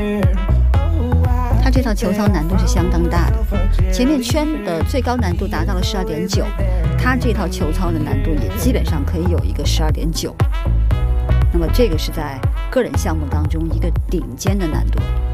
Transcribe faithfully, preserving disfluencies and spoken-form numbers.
他这套球操难度是相当大的，前面圈的最高难度达到了十二点九，他这套球操的难度也基本上可以有一个十二点九，那么这个是在个人项目当中一个顶尖的难度。